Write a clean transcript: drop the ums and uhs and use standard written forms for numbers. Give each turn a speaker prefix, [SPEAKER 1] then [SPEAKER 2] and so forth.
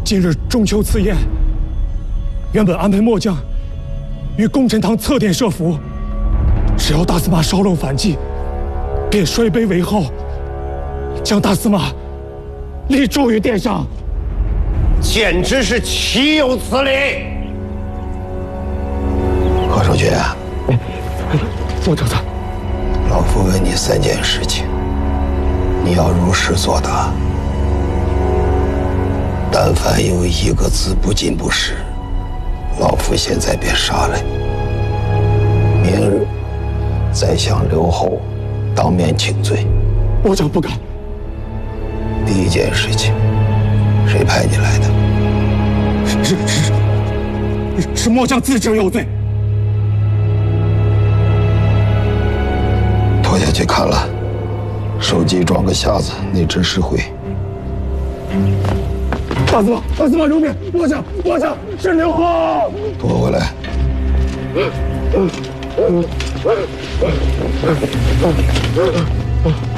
[SPEAKER 1] 今日中秋赐宴，原本安排末将于功臣堂侧殿设伏，只要大司马稍漏反击，便摔杯为号，将大司马立柱于殿上。
[SPEAKER 2] 简直是岂有此理！
[SPEAKER 3] 何守军，
[SPEAKER 1] 我主子，
[SPEAKER 3] 老夫问你3件事情，你要如实作答。但凡有一个字不尽不实，老夫现在便杀了你。明日再向刘侯当面请罪。
[SPEAKER 1] 我等不敢。
[SPEAKER 3] 第一件事情，谁派你来的？
[SPEAKER 1] 是末将自知有罪。
[SPEAKER 3] 拖下去砍了，手机装个匣子，内置石灰。
[SPEAKER 1] 大司马容免，末将是刘侯。
[SPEAKER 3] 拖回来。